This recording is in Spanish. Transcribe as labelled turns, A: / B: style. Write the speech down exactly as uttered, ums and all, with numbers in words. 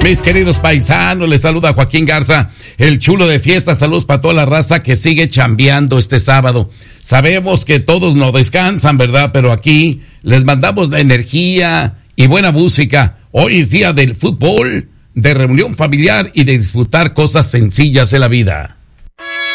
A: Mis queridos paisanos, les saluda Joaquín Garza, el chulo de fiesta. Saludos para toda la raza que sigue chambeando este sábado. Sabemos que todos no descansan, ¿verdad? Pero aquí les mandamos la energía y buena música. Hoy es día del fútbol, de reunión familiar y de disfrutar cosas sencillas de la vida.